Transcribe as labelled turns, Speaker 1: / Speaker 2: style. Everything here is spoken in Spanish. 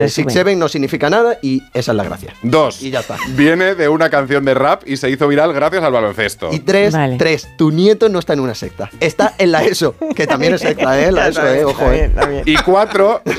Speaker 1: Six Seven no significa nada y esa es la gracia.
Speaker 2: 2.
Speaker 1: Y ya está.
Speaker 2: Viene de una canción de rap y se hizo viral gracias al baloncesto.
Speaker 1: Y 3, tu nieto no está en una secta. Está en la ESO, que también es secta, la ESO, ojo,
Speaker 2: Y 4,